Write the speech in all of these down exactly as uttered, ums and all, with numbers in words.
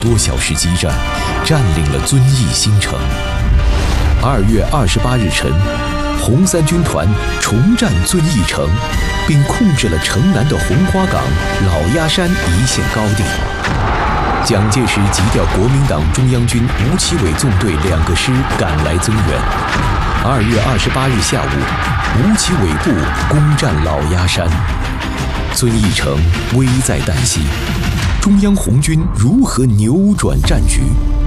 多小时激战，占领了遵义新城。二月二十八日晨，红三军团重占遵义城，并控制了城南的红花岗、老鸭山一线高地。蒋介石急调国民党中央军吴奇伟纵队两个师赶来增援。二月二十八日下午，吴奇伟部攻占老鸭山，遵义城危在旦夕。中央红军如何扭转战局？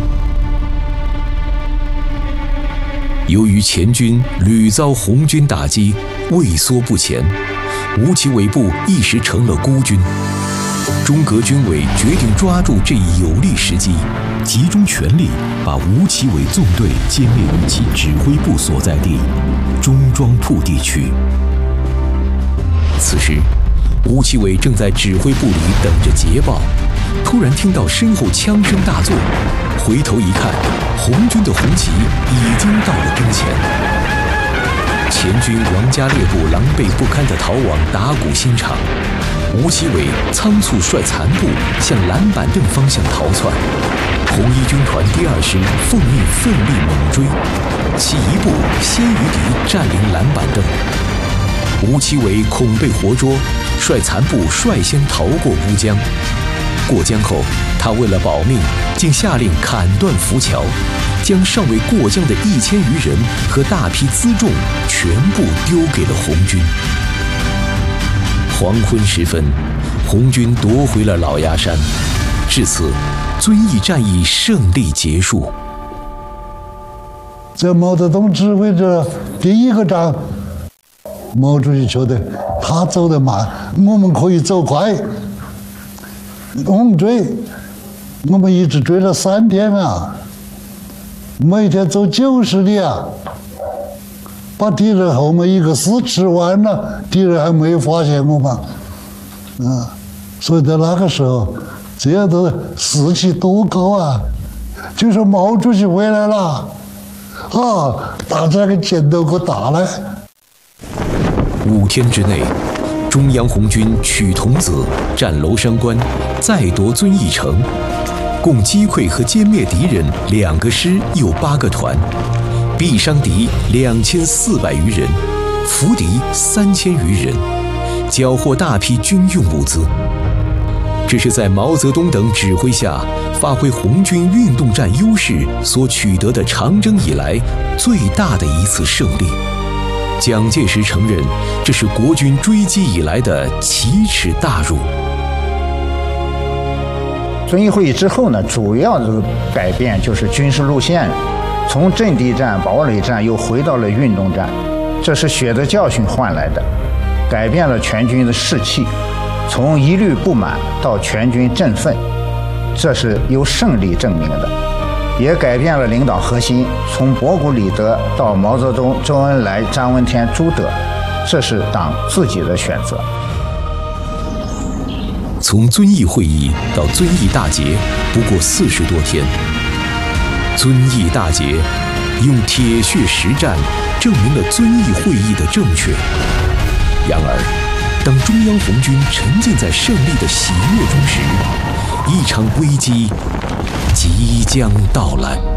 由于前军屡遭红军打击，畏缩不前，吴奇伟部一时成了孤军。中革军委决定抓住这一有利时机，集中全力把吴奇伟纵队歼灭于其指挥部所在地中庄铺地区。此时，吴奇伟正在指挥部里等着捷报，突然听到身后枪声大作，回头一看，红军的红旗已经到了跟前。前军王家烈部狼狈不堪地逃往打鼓新场，吴奇伟仓促率残部向蓝板凳方向逃窜。红一军团第二师奉命奋力猛追，其一部先于敌占领蓝板凳。吴奇伟恐被活捉，率残部率先逃过乌江。过江后，他为了保命，竟下令砍断浮桥，将尚未过江的一千余人和大批辎重全部丢给了红军。黄昏时分，红军夺回了老鸭山，至此，遵义战役胜利结束。 这毛泽东指挥着第一个仗，毛主席觉得他走得慢，我们可以走快。我们追，我们一直追了三天啊，每天走九十里啊，把敌人后面一个师吃完了，敌人还没有发现我们，啊，所以在那个时候，这样的士气多高啊！就说毛主席回来了，啊，大家给劲头可大了。 五天之内，中央红军取桐梓、占娄山关，再夺遵义城，共击溃和歼灭敌人两个师又八个团，毙伤敌两千四百余人，俘敌三千余人，缴获大批军用物资。这是在毛泽东等指挥下，发挥红军运动战优势所取得的长征以来最大的一次胜利。蒋介石承认，这是国军追击以来的奇耻大辱。 遵义会议之后呢，主要的改变就是军事路线，从阵地战、堡垒战又回到了运动战，这是血的教训换来的，改变了全军的士气，从一律不满到全军振奋，这是由胜利证明的。也改变了领导核心，从博古、李德到毛泽东、周恩来、张闻天、朱德，这是党自己的选择。 从遵义会议到遵义大捷，不过四十多天。遵义大捷用铁血实战证明了遵义会议的正确。然而，当中央红军沉浸在胜利的喜悦中时，一场危机即将到来。